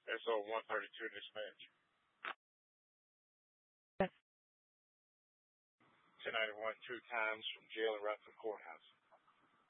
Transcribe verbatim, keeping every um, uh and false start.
S O one thirty-two dispatch. Yes. ten ninety-one two times from jail and right to the courthouse.